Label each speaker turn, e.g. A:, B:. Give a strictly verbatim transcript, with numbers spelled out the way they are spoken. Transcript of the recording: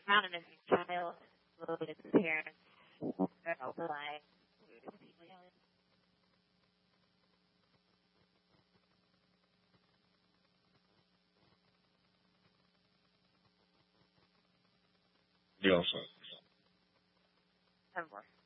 A: found an innocent child, loaded its parents, they're also like,
B: You also.
A: ten more.